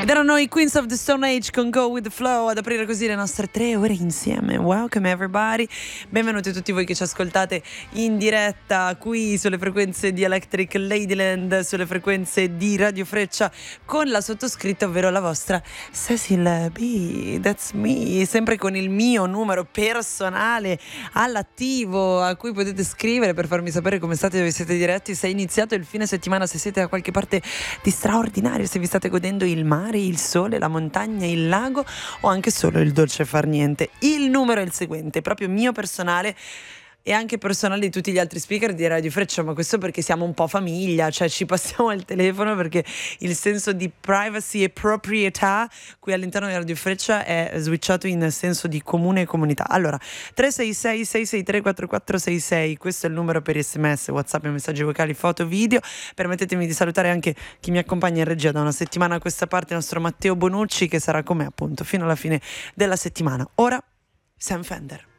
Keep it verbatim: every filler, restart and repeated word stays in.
Ed erano i Queens of the Stone Age con Go With The Flow ad aprire così le nostre tre ore insieme. Welcome everybody, benvenuti a tutti voi che ci ascoltate in diretta qui sulle frequenze di Electric Ladyland, sulle frequenze di Radio Freccia con la sottoscritta, ovvero la vostra Cecil B, that's me, sempre con il mio numero personale all'attivo a cui potete scrivere per farmi sapere come state, dove siete diretti, se è iniziato il fine settimana, se siete da qualche parte di straordinario, se vi state godendo il mare, il sole, la montagna, il lago o anche solo il dolce far niente. Il numero è il seguente, proprio mio personale e anche personale di tutti gli altri speaker di Radio Freccia, ma questo perché siamo un po' famiglia, cioè ci passiamo al telefono perché il senso di privacy e proprietà qui all'interno di Radio Freccia è switchato in senso di comune e comunità. Allora, tre sei sei sei sei tre quattro quattro sei sei, questo è il numero per sms, whatsapp, messaggi vocali, foto, video. Permettetemi di salutare anche chi mi accompagna in regia da una settimana a questa parte, il nostro Matteo Bonucci, che sarà con me appunto fino alla fine della settimana. Ora, Sam Fender.